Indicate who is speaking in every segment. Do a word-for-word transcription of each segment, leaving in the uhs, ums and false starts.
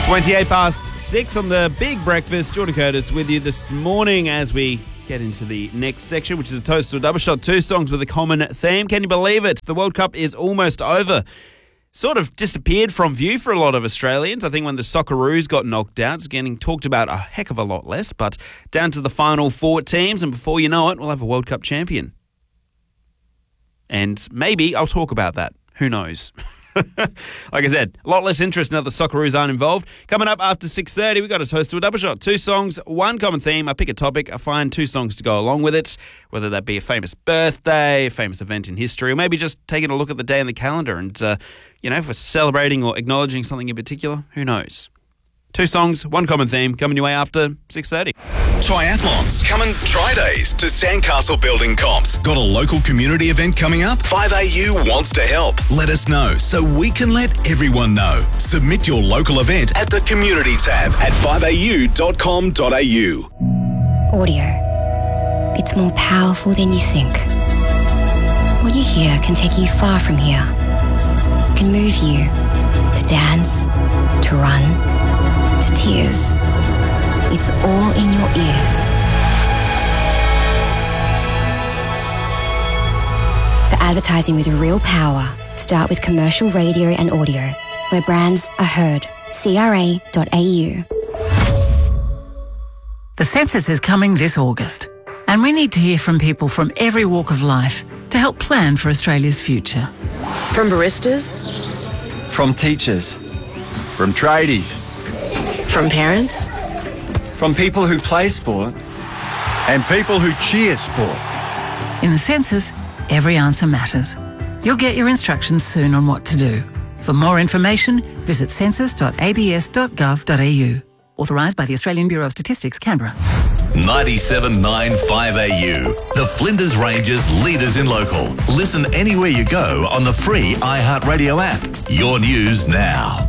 Speaker 1: twenty-eight past six on the Big Breakfast. Jordan Curtis with you this morning as we get into the next section, which is a toast to a double shot. Two songs with a common theme. Can you believe it? The World Cup is almost over. Sort of disappeared from view for a lot of Australians. I think when the Socceroos got knocked out, it's getting talked about a heck of a lot less, but down to the final four teams, and before you know it, we'll have a World Cup champion. And maybe I'll talk about that. Who knows? Like I said, a lot less interest now the Socceroos aren't involved. Coming up after six thirty, we've got a toast to a double shot. Two songs, one common theme. I pick a topic, I find two songs to go along with it, whether that be a famous birthday, a famous event in history, or maybe just taking a look at the day in the calendar and, uh, you know, if we're celebrating or acknowledging something in particular, who knows? Two songs, one common theme, coming your way after six thirty.
Speaker 2: Triathlons, come and try days to Sandcastle Building Comps. Got a local community event coming up? five A U wants to help. Let us know so we can let everyone know. Submit your local event at the Community tab at five a u dot com dot a u.
Speaker 3: Audio. It's more powerful than you think. What you hear can take you far from here. It can move you to dance, to run, to tears. It's all in your ears. For advertising with real power, start with commercial radio and audio, where brands are heard. C R A dot A U.
Speaker 4: The census is coming this August, and we need to hear from people from every walk of life to help plan for Australia's future.
Speaker 5: From baristas,
Speaker 6: from teachers, from tradies,
Speaker 5: from parents,
Speaker 6: from people who play sport and people who cheer sport.
Speaker 4: In the census, every answer matters. You'll get your instructions soon on what to do. For more information, visit census dot a b s dot gov dot a u. Authorised by the Australian Bureau of Statistics, Canberra.
Speaker 2: ninety-seven point nine five A U. The Flinders Ranges leaders in local. Listen anywhere you go on the free iHeartRadio app. Your news now.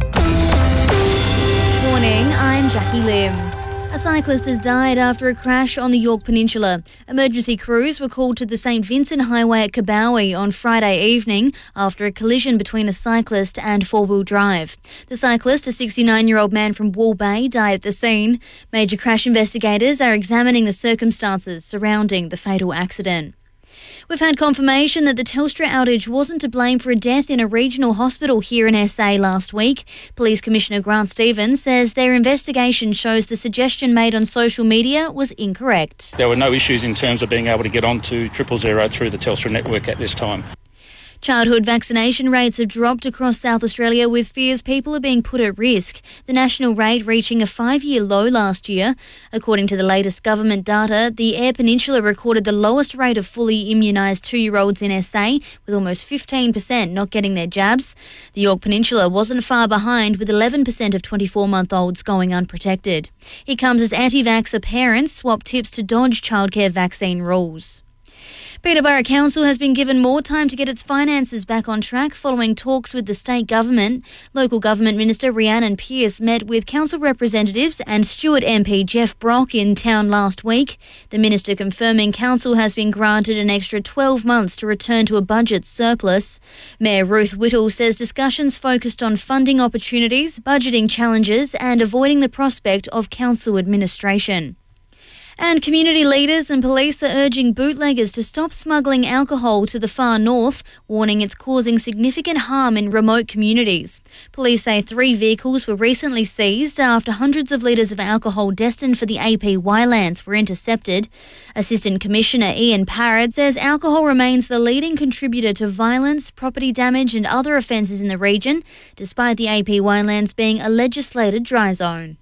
Speaker 7: Morning, I'm Jackie Lim. A cyclist has died after a crash on the Yorke Peninsula. Emergency crews were called to the St Vincent Highway at Kabowie on Friday evening after a collision between a cyclist and four-wheel drive. The cyclist, a sixty-nine-year-old man from Wall Bay, died at the scene. Major crash investigators are examining the circumstances surrounding the fatal accident. We've had confirmation that the Telstra outage wasn't to blame for a death in a regional hospital here in S A last week. Police Commissioner Grant Stevens says their investigation shows the suggestion made on social media was incorrect.
Speaker 8: There were no issues in terms of being able to get onto triple zero through the Telstra network at this time.
Speaker 7: Childhood vaccination rates have dropped across South Australia with fears people are being put at risk, the national rate reaching a five-year low last year. According to the latest government data, the Eyre Peninsula recorded the lowest rate of fully immunised two-year-olds in S A, with almost fifteen percent not getting their jabs. The Yorke Peninsula wasn't far behind, with eleven percent of twenty-four-month-olds going unprotected. It comes as anti-vaxxer parents swap tips to dodge childcare vaccine rules. Peterborough Council has been given more time to get its finances back on track following talks with the state government. Local Government Minister Rhiannon Pearce met with council representatives and Stewart M P Jeff Brock in town last week. The minister confirming council has been granted an extra twelve months to return to a budget surplus. Mayor Ruth Whittle says discussions focused on funding opportunities, budgeting challenges and avoiding the prospect of council administration. And community leaders and police are urging bootleggers to stop smuggling alcohol to the far north, warning it's causing significant harm in remote communities. Police say three vehicles were recently seized after hundreds of litres of alcohol destined for the A P Y-lands were intercepted. Assistant Commissioner Ian Parrott says alcohol remains the leading contributor to violence, property damage and other offences in the region, despite the A P Y-lands being a legislated dry zone.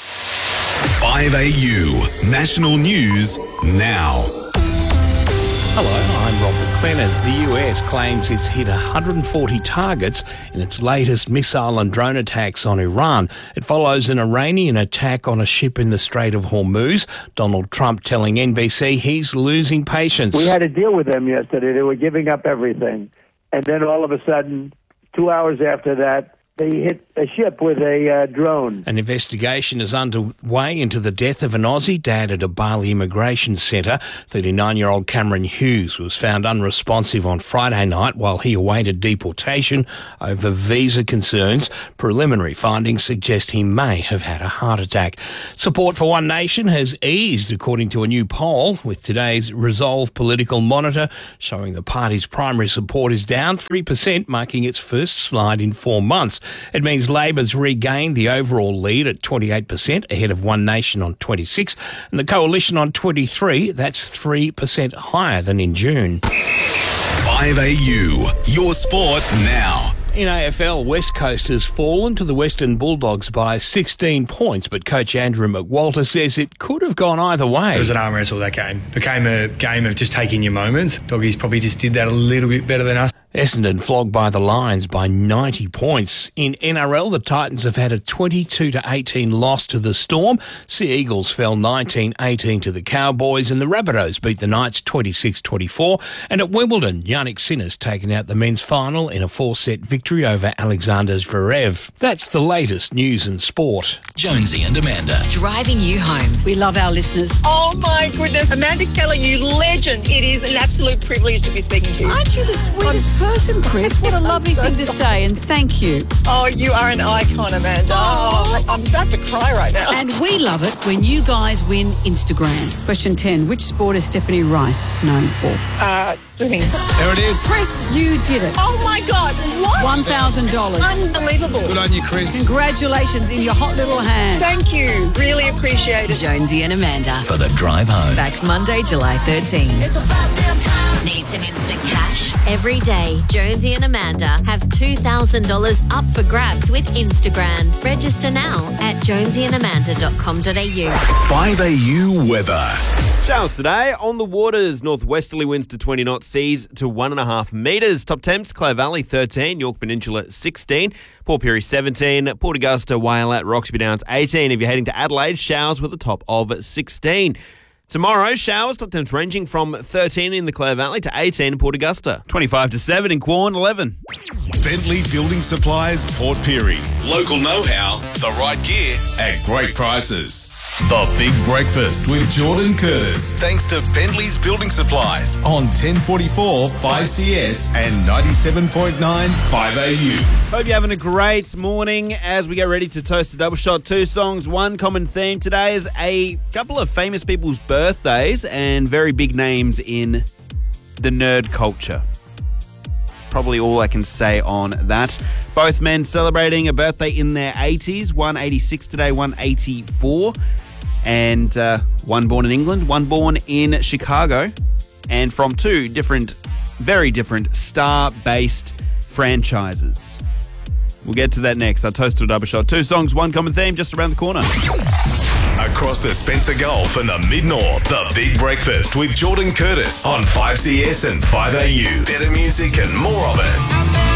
Speaker 2: five A U National News Now.
Speaker 9: Hello, I'm Rob McLean. As the U S claims it's hit one hundred forty targets in its latest missile and drone attacks on Iran. It follows an Iranian attack on a ship in the Strait of Hormuz. Donald Trump telling N B C he's losing patience.
Speaker 10: We had to deal with them yesterday. They were giving up everything. And then all of a sudden, two hours after that, They hit a ship with a uh, drone.
Speaker 9: An investigation is underway into the death of an Aussie dad at a Bali immigration centre. thirty-nine-year-old Cameron Hughes was found unresponsive on Friday night while he awaited deportation over visa concerns. Preliminary findings suggest he may have had a heart attack. Support for One Nation has eased, according to a new poll, with today's Resolve Political Monitor showing the party's primary support is down three percent, marking its first slide in four months. It means Labor's regained the overall lead at twenty-eight percent, ahead of One Nation on twenty-six, and the Coalition on twenty-three. That's three percent higher than in June.
Speaker 2: five A U, your sport now.
Speaker 9: In A F L, West Coast has fallen to the Western Bulldogs by sixteen points, but coach Andrew McWalter says it could have gone either way.
Speaker 11: It was an arm wrestle, that game. It became a game of just taking your moments. Doggies probably just did that a little bit better than us.
Speaker 9: Essendon flogged by the Lions by ninety points. In N R L, the Titans have had a twenty-two to eighteen loss to the Storm. Sea Eagles fell nineteen eighteen to the Cowboys, and the Rabbitohs beat the Knights twenty-six twenty-four. And at Wimbledon, Yannick Sinner's taken out the men's final in a four-set victory over Alexander Zverev. That's the latest news and sport.
Speaker 2: Jonesy and Amanda.
Speaker 12: Driving you home. We love our listeners.
Speaker 13: Oh my goodness, Amanda Keller, you legend. It is an absolute privilege to be speaking to you.
Speaker 12: Aren't you the sweetest I'm- person, Chris? What a lovely thing to say, and thank you.
Speaker 13: Oh, you are an icon, Amanda. Oh, I'm about to cry right now.
Speaker 12: And we love it when you guys win Instagram. Question ten. Which sport is Stephanie Rice known for?
Speaker 13: Uh, swimming.
Speaker 9: There it is.
Speaker 12: Chris, you did it.
Speaker 13: Oh my God, what?
Speaker 12: one thousand dollars.
Speaker 13: Unbelievable.
Speaker 9: Good on you, Chris.
Speaker 12: Congratulations in your hot little hand.
Speaker 13: Thank you. Really appreciate it.
Speaker 14: Jonesy and Amanda.
Speaker 2: For the drive home.
Speaker 14: Back Monday, July thirteenth.
Speaker 15: Need some instant cash? Every day, Jonesy and Amanda have two thousand dollars up for grabs with Instagram. Register now at jonesy and amanda dot com dot a u.
Speaker 2: five A U weather.
Speaker 1: Showers today on the waters. Northwesterly winds to twenty knots, seas to one and a half metres. Top temps, Clare Valley thirteen, York Peninsula sixteen, Port Pirie seventeen, Port Augusta, Waialat, Roxby Downs eighteen. If you're heading to Adelaide, showers with a top of sixteen. Tomorrow, showers, top temps ranging from thirteen in the Clare Valley to eighteen in Port Augusta. twenty-five to seven in Quorn, eleven.
Speaker 2: Bentley Building Supplies, Port Pirie. Local know-how, the right gear at great prices. The Big Breakfast with Jordan Curtis. Thanks to Bentley's Building Supplies on ten forty-four five C S and ninety-seven point nine five A U.
Speaker 1: Hope you're having a great morning as we get ready to toast a double shot. Two songs, one common theme. Today is a couple of famous people's birthdays and very big names in the nerd culture. Probably all I can say on that. Both men celebrating a birthday in their eighties. One eighty-six today, one eighty-four. And uh, one born in England, one born in Chicago. And from two different, very different star-based franchises. We'll get to that next. Our toast to a double shot. Two songs, one common theme, just around the corner.
Speaker 2: Across the Spencer Gulf and the Mid-North, The Big Breakfast with Jordan Curtis on five C S and five A U. Better music and more of it.